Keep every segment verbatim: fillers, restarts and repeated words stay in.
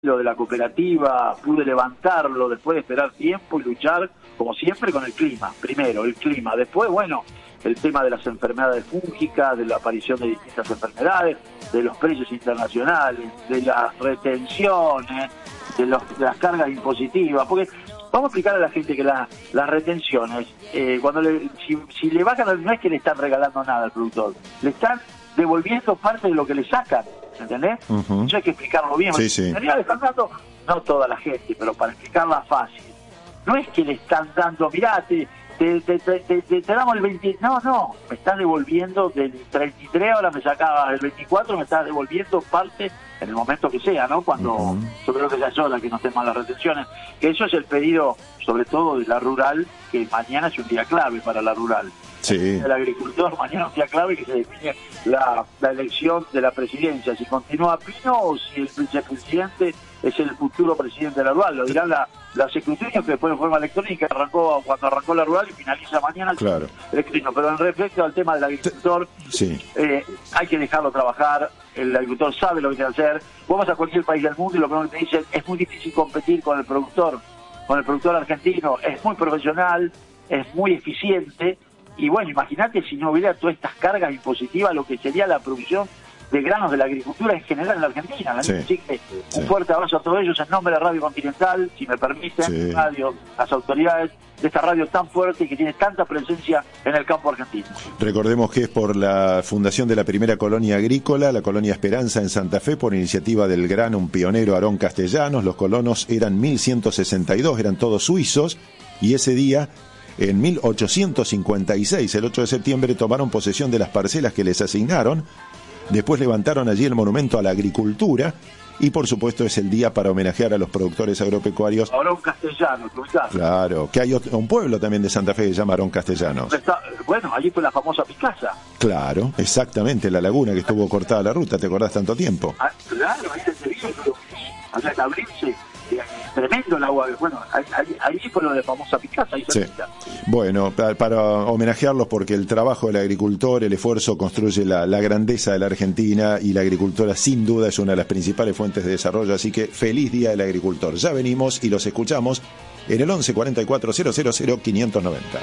lo de la cooperativa, pude levantarlo después de esperar tiempo y luchar, como siempre, con el clima. Primero, el clima. Después, bueno, el tema de las enfermedades fúngicas, de la aparición de distintas enfermedades, de los precios internacionales, de las retenciones, de, los, de las cargas impositivas. Porque vamos a explicar a la gente que la, las retenciones, eh, cuando le, si, si le bajan, no es que le están regalando nada al productor, le están devolviendo parte de lo que le sacan. ¿Entendés? Uh-huh. Eso hay que explicarlo bien. Sí, sí. En realidad le están dando, no toda la gente, pero para explicarla fácil. No es que le están dando, mirá, te, te, te, te, te, te, te damos el veinte, no, no, me están devolviendo del treinta y tres, ahora me sacaba el veinticuatro, me está devolviendo parte en el momento que sea, ¿no? Cuando, uh-huh. yo creo que ya es hora que no estén mal las retenciones, que eso es el pedido, sobre todo de la rural, que mañana es un día clave para la rural. Sí. El agricultor, mañana es un día clave que se define la, la elección de la presidencia, si continúa Pino o si el vicepresidente es el futuro presidente de la rural. Lo dirán la, los escrutinios que después de forma electrónica arrancó cuando arrancó la rural y finaliza mañana claro. el escrutinio. Pero en respecto al tema del agricultor, sí. eh, hay que dejarlo trabajar. El agricultor sabe lo que tiene que hacer. Vamos a cualquier país del mundo y lo primero que te dicen es muy difícil competir con el productor, con el productor argentino. Es muy profesional, es muy eficiente. Y bueno, imagínate si no hubiera todas estas cargas impositivas, lo que sería la producción de granos de la agricultura en general en la Argentina. Sí, Así que sí. un fuerte abrazo a todos ellos en nombre de Radio Continental, si me permiten, sí. radio, las autoridades de esta radio tan fuerte y que tiene tanta presencia en el campo argentino. Recordemos que es por la fundación de la primera colonia agrícola, la colonia Esperanza en Santa Fe, por iniciativa del gran un pionero Aarón Castellanos. Los colonos eran mil ciento sesenta y dos, eran todos suizos, y ese día, en mil ochocientos cincuenta y seis, el ocho de septiembre, tomaron posesión de las parcelas que les asignaron. Después levantaron allí el monumento a la agricultura y, por supuesto, es el día para homenajear a los productores agropecuarios. Aarón Castellanos, ¿verdad? Claro, que hay otro, un pueblo también de Santa Fe que se llama Aarón Castellanos. Está, bueno, allí fue la famosa Picasa. Claro, exactamente, la laguna que estuvo cortada la ruta, ¿te acordás tanto tiempo? Ah, claro, ahí se vio, pero allá que abrirse. Tremendo el agua, bueno, ahí, ahí, ahí fue lo de famosa Picasa. Ahí sí. Bueno, para, para homenajearlos, porque el trabajo del agricultor, el esfuerzo construye la, la grandeza de la Argentina, y la agricultura sin duda es una de las principales fuentes de desarrollo, así que feliz Día del Agricultor. Ya venimos y los escuchamos en el once cuarenta y cuatro cero cero cero quinientos noventa.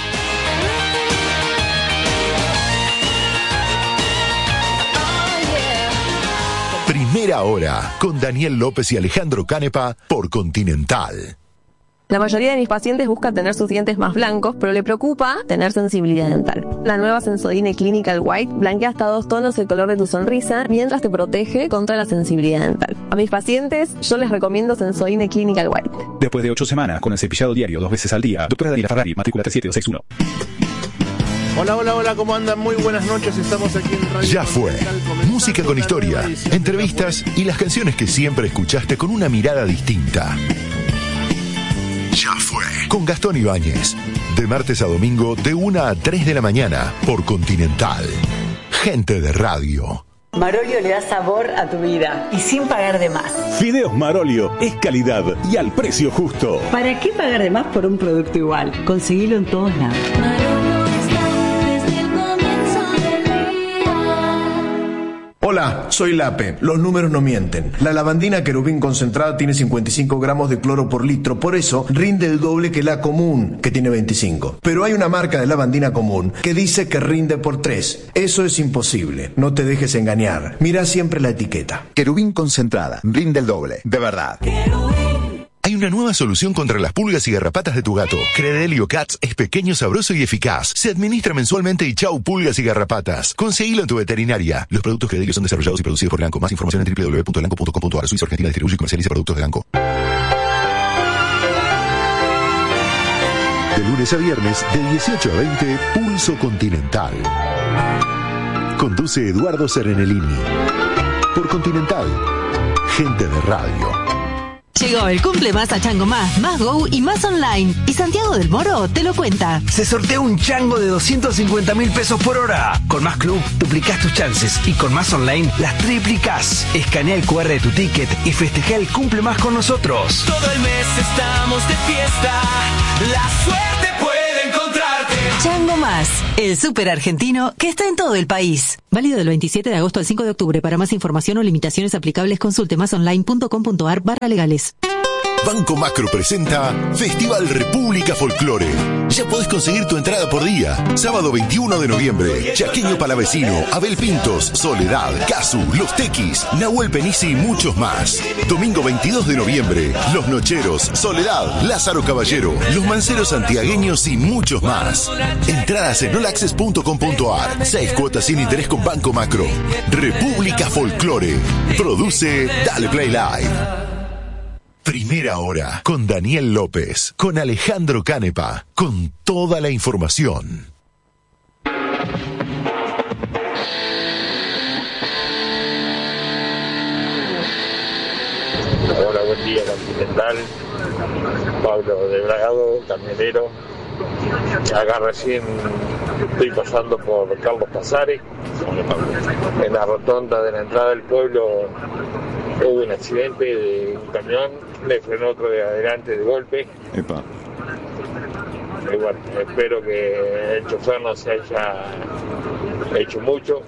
Primera hora, con Daniel López y Alejandro Canepa por Continental. La mayoría de mis pacientes buscan tener sus dientes más blancos, pero le preocupa tener sensibilidad dental. La nueva Sensodyne Clinical White blanquea hasta dos tonos el color de tu sonrisa, mientras te protege contra la sensibilidad dental. A mis pacientes, yo les recomiendo Sensodyne Clinical White. Después de ocho semanas con el cepillado diario dos veces al día, doctora Daniela Ferrari, matrícula tres siete dos seis uno. Hola, hola, hola, ¿cómo andan? Muy buenas noches, estamos aquí en Radio Ya fue. Música con historia, entrevistas y las canciones que siempre escuchaste con una mirada distinta. Ya fue. Con Gastón Ibáñez. De martes a domingo, de una a tres de la mañana, por Continental. Gente de radio. Marolio le da sabor a tu vida y sin pagar de más. Fideos Marolio es calidad y al precio justo. ¿Para qué pagar de más por un producto igual? Conseguilo en todos lados. Hola, soy Lape. Los números no mienten. La lavandina Querubín concentrada tiene cincuenta y cinco gramos de cloro por litro, por eso rinde el doble que la común, que tiene veinticinco. Pero hay una marca de lavandina común que dice que rinde por tres. Eso es imposible. No te dejes engañar. Mira siempre la etiqueta. Querubín concentrada, rinde el doble, de verdad. Hay una nueva solución contra las pulgas y garrapatas de tu gato. Credelio Cats es pequeño, sabroso y eficaz. Se administra mensualmente y chau pulgas y garrapatas. Conseguilo en tu veterinaria. Los productos Credelio son desarrollados y producidos por Elanco. Más información en doble u doble u doble u punto elanco punto com punto a r. Suiza Argentina distribuye y comercializa productos de Elanco. De lunes a viernes, de dieciocho a veinte, Pulso Continental. Conduce Eduardo Serenellini. Por Continental. Gente de radio. Llegó el cumple más a Chango Más, Más Go y Más Online. Y Santiago del Moro te lo cuenta. Se sortea un chango de doscientos cincuenta mil pesos por hora. Con Más Club duplicás tus chances y con Más Online las triplicás. Escanea el cu erre de tu ticket y festeja el cumple más con nosotros. Todo el mes estamos de fiesta. La suerte puede encontrarte. Chango Más, el súper argentino que está en todo el país. Válido del veintisiete de agosto al cinco de octubre. Para más información o limitaciones aplicables, consulte masonline punto com punto ar barra legales. Banco Macro presenta Festival República Folclore. Ya podés conseguir tu entrada por día. Sábado veintiuno de noviembre, Chaqueño Palavecino, Abel Pintos, Soledad, Casu, Los Tequis, Nahuel Penisi y muchos más. Domingo veintidós de noviembre, Los Nocheros, Soledad, Lázaro Caballero, Los Manceros Santiagueños y muchos más. Entradas en all access punto com punto ar. Seis cuotas sin interés con Banco Macro. República Folclore. Produce Dale Play Live. Primera Hora, con Daniel López, con Alejandro Canepa, con toda la información. Hola, buen día, Continental. Pablo de Bragado, camionero. Acá recién estoy pasando por Carlos Casares. En la rotonda de la entrada del pueblo hubo un accidente de un camión, le frenó otro de adelante de golpe. Epa. Y bueno, espero que el chofer no se haya hecho mucho.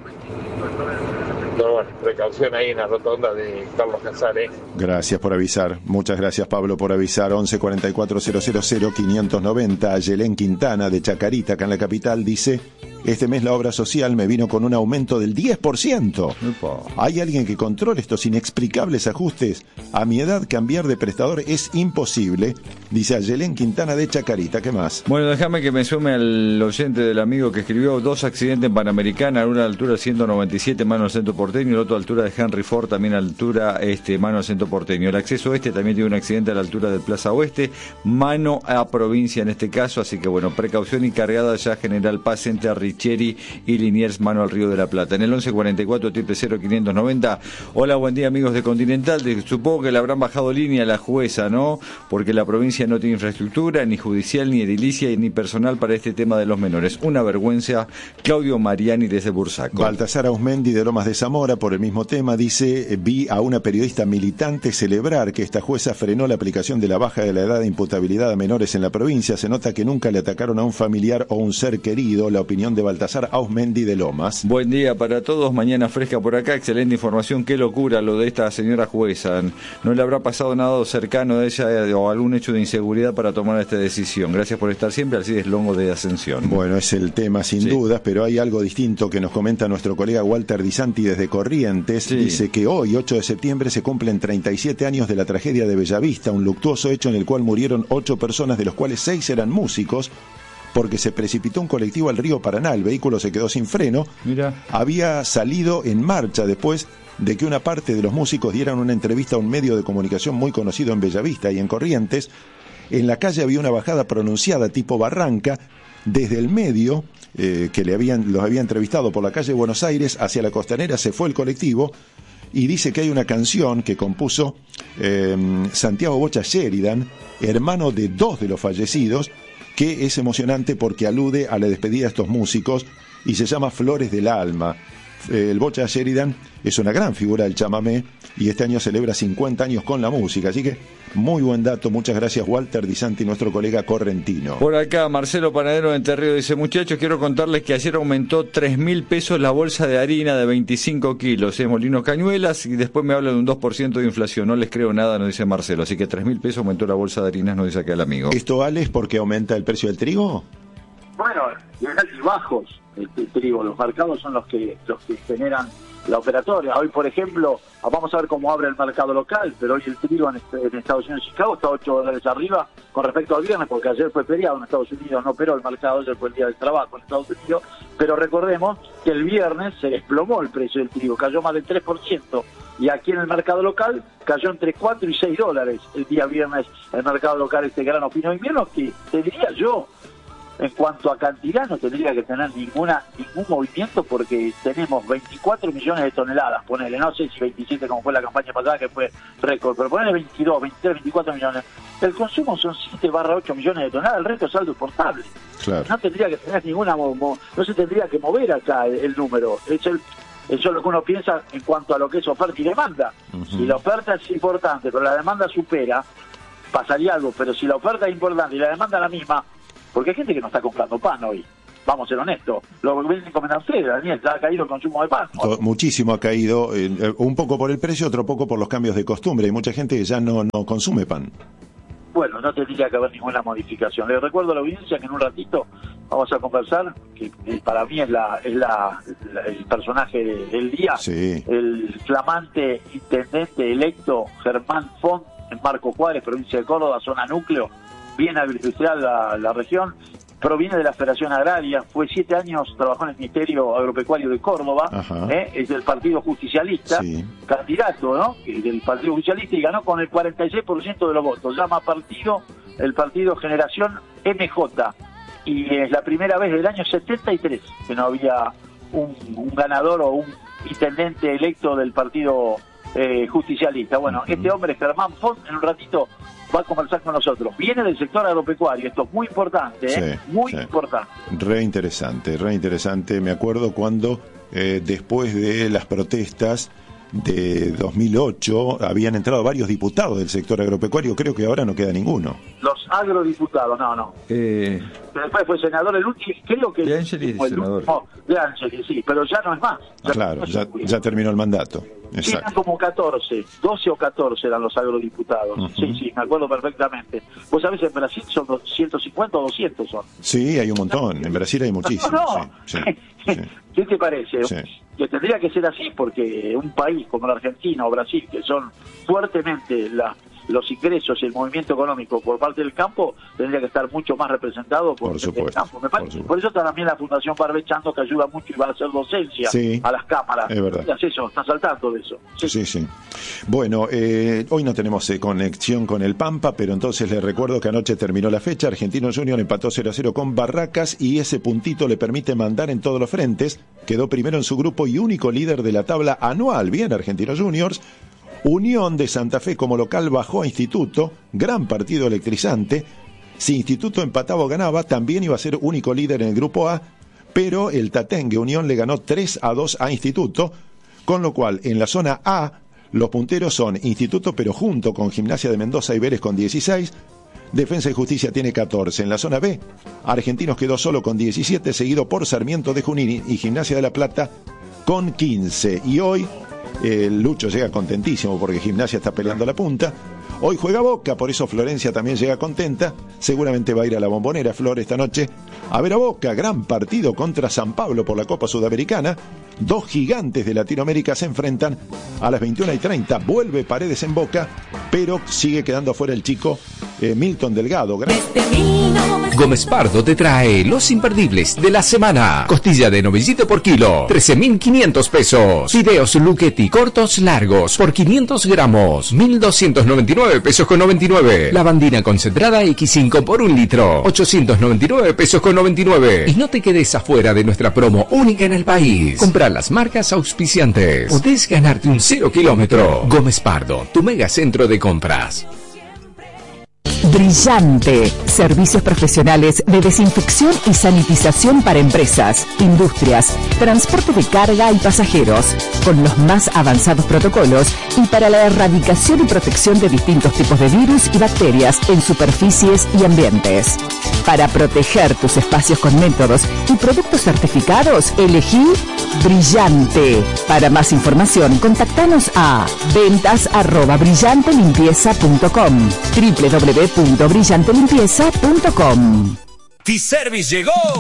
Pero bueno, precaución ahí en la rotonda de Carlos Casares. Gracias por avisar. Muchas gracias, Pablo, por avisar. once cuarenta y cuatro cero cero cero quinientos noventa. Yelén Quintana, de Chacarita, acá en la capital, dice: este mes la obra social me vino con un aumento del diez por ciento. ¿Hay alguien que controle estos inexplicables ajustes? A mi edad cambiar de prestador es imposible, dice Yelén Quintana de Chacarita. ¿Qué más? Bueno, déjame que me sume al oyente del amigo que escribió: dos accidentes en Panamericana, una a la altura ciento noventa y siete, mano al centro porteño, y el otro a la altura de Henry Ford, también a la altura este, mano al centro porteño. El acceso este también tiene un accidente a la altura del Plaza Oeste, mano a provincia en este caso, así que bueno, precaución y cargada ya General Paz entre Richeri y Liniers, mano al Río de la Plata. En el once cuarenta y cuatro triple cero quinientos noventa. Hola, buen día, amigos de Continental. Supongo que le habrán bajado línea a la jueza, ¿no? Porque la provincia no tiene infraestructura, ni judicial, ni edilicia, ni personal para este tema de los menores. Una vergüenza. Claudio Mariani desde Bursaco. Baltasar Ausmendi de Lomas de Zamora, por el mismo tema, dice: vi a una periodista militante celebrar que esta jueza frenó la aplicación de la baja de la edad de imputabilidad a menores en la provincia. Se nota que nunca le atacaron a un familiar o un ser querido. La opinión de Baltasar Ausmendi de Lomas. Buen día para todos, mañana fresca por acá, excelente información. Qué locura lo de esta señora jueza. No le habrá pasado nada cercano de ella o algún hecho de inseguridad para tomar esta decisión. Gracias por estar siempre, Alcides Longo de Ascensión. Bueno, es el tema sin sí. dudas, pero hay algo distinto que nos comenta nuestro colega Walter Di Santi desde Corrientes. Sí. Dice que hoy, ocho de septiembre, se cumplen treinta y siete años de la tragedia de Bellavista, un luctuoso hecho en el cual murieron ocho personas, de los cuales seis eran músicos, porque se precipitó un colectivo al río Paraná. El vehículo se quedó sin freno. Mira. Había salido en marcha después de que una parte de los músicos dieran una entrevista a un medio de comunicación muy conocido en Bellavista y en Corrientes. En la calle había una bajada pronunciada tipo barranca. Desde el medio, eh, que le habían, los había entrevistado por la calle Buenos Aires hacia la costanera, se fue el colectivo. Y dice que hay una canción que compuso eh, Santiago Bocha Sheridan, hermano de dos de los fallecidos, que es emocionante porque alude a la despedida de estos músicos y se llama Flores del Alma. El Bocha Sheridan es una gran figura del chamamé y este año celebra cincuenta años con la música, así que muy buen dato. Muchas gracias, Walter Di Santi, nuestro colega correntino. Por acá Marcelo Panadero de Enterrío dice: muchachos, quiero contarles que ayer aumentó tres mil pesos la bolsa de harina de veinticinco kilos, ¿eh? Molinos Cañuelas, y después me hablan de un dos por ciento de inflación. No les creo nada, nos dice Marcelo, así que tres mil pesos aumentó la bolsa de harinas, nos dice acá el amigo. ¿Esto vale porque aumenta el precio del trigo? Bueno, y bajos el, el trigo, los mercados son los que los que generan la operatoria. Hoy, por ejemplo, vamos a ver cómo abre el mercado local, pero hoy el trigo en, en Estados Unidos, Chicago, está ocho dólares arriba con respecto al viernes, porque ayer fue feriado en Estados Unidos, no operó el mercado, ayer fue el día del trabajo en Estados Unidos, pero recordemos que el viernes se desplomó el precio del trigo, cayó más del tres por ciento, y aquí en el mercado local cayó entre cuatro y seis dólares el día viernes el mercado local, este grano fino invierno, que te diría yo, en cuanto a cantidad no tendría que tener ninguna ningún movimiento, porque tenemos veinticuatro millones de toneladas, ponele, no sé si veintisiete como fue la campaña pasada que fue récord, pero ponele veintidós, veintitrés, veinticuatro millones. El consumo son siete barra ocho millones de toneladas, el resto es saldo exportable. Claro. No tendría que tener ninguna, no se tendría que mover acá el, el número. Es el, eso es lo que uno piensa en cuanto a lo que es oferta y demanda. Uh-huh. Si la oferta es importante, pero la demanda supera, pasaría algo, pero si la oferta es importante y la demanda es la misma, Porque hay gente que no está comprando pan hoy. Vamos a ser honestos. Lo que vienen comentando ustedes, Daniel, ya ha caído el consumo de pan. Muchísimo ha caído, eh, un poco por el precio, otro poco por los cambios de costumbre. Hay mucha gente que ya no, no consume pan. Bueno, no tendría que haber ninguna modificación. Les recuerdo a la audiencia que en un ratito vamos a conversar, que para mí es la es la, la el personaje de, del día, sí. El flamante intendente electo Germán Font en Marco Juárez, provincia de Córdoba, zona núcleo, bien agroindustrial la, la región. Proviene de la Federación Agraria, fue siete años, trabajó en el Ministerio Agropecuario de Córdoba, ¿eh? Es del Partido Justicialista, sí. Candidato, ¿no? Del Partido Justicialista y ganó con el cuarenta y seis por ciento de los votos. Llama partido el Partido Generación M J y es la primera vez del año setenta y tres que no había un, un ganador o un intendente electo del Partido eh, Justicialista. Bueno, uh-huh. Este hombre, Germán Font, en un ratito va a conversar con nosotros. Viene del sector agropecuario, esto es muy importante, ¿eh? Sí, muy sí. importante. Re interesante, re interesante. Me acuerdo cuando, eh, después de las protestas de dos mil ocho, habían entrado varios diputados del sector agropecuario, creo que ahora no queda ninguno. Los agrodiputados, no, no. Eh... Después fue senador el último, creo que... De Angelis, el senador. Último, de Angelis, sí, pero ya no es más. Ya claro, no ya, ya terminó el mandato. Sí, eran como catorce, doce o catorce eran los agrodiputados. Uh-huh. Sí, sí, me acuerdo perfectamente. Vos sabés, en Brasil son ciento cincuenta o doscientos son. Sí, hay un montón. En Brasil hay muchísimos. No, no. Sí, sí, sí. ¿Qué te parece? Sí. Que tendría que ser así porque un país como la Argentina o Brasil, que son fuertemente la, los ingresos y el movimiento económico por parte del campo, tendría que estar mucho más representado por, por el campo. Me parece. Por, por eso está también la Fundación Barbechando, que ayuda mucho y va a hacer docencia sí, a las cámaras. Es verdad. ¿Qué eso? Está saltando de eso. Sí, sí. sí. Bueno, eh, hoy no tenemos eh, conexión con el Pampa, pero entonces les recuerdo que anoche terminó la fecha. Argentinos Juniors empató cero a cero con Barracas y ese puntito le permite mandar en todos los frentes. Quedó primero en su grupo y único líder de la tabla anual. Bien, Argentinos Juniors. Unión de Santa Fe como local bajó a Instituto, gran partido electrizante. Si Instituto empataba o ganaba, también iba a ser único líder en el grupo A, pero el Tatengue Unión le ganó tres a dos a Instituto, con lo cual en la zona A los punteros son Instituto, pero junto con Gimnasia de Mendoza y Vélez con dieciséis, Defensa y Justicia tiene catorce. En la zona B, Argentinos quedó solo con diecisiete, seguido por Sarmiento de Junín y Gimnasia de La Plata con quince. Y hoy el Lucho llega contentísimo porque Gimnasia está peleando la punta. Hoy juega Boca, por eso Florencia también llega contenta. Seguramente va a ir a la Bombonera Flor esta noche a ver a Boca. Gran partido contra San Pablo por la Copa Sudamericana. Dos gigantes de Latinoamérica se enfrentan a las veintiuna y treinta. Vuelve Paredes en Boca, pero sigue quedando afuera el chico eh, Milton Delgado. Gran... Gómez Pardo te trae los imperdibles de la semana. Costilla de novillito por kilo, trece mil quinientos pesos. Fideos Luchetti cortos largos por quinientos gramos, mil doscientos noventa y nueve pesos con noventa y nueve. Lavandina concentrada equis cinco por un litro, ochocientos noventa y nueve pesos con noventa y nueve. Y no te quedes afuera de nuestra promo única en el país. Compra las marcas auspiciantes. Podés ganarte un cero kilómetro. Gómez Pardo, tu mega centro de compras. Brillante. Servicios profesionales de desinfección y sanitización para empresas, industrias, transporte de carga y pasajeros, con los más avanzados protocolos y para la erradicación y protección de distintos tipos de virus y bacterias en superficies y ambientes. Para proteger tus espacios con métodos y productos certificados, elegí Brillante. Para más información, contactanos a ventas arroba brillantelimpieza punto com, doble u doble u doble u punto brillante limpieza punto com. T-Service llegó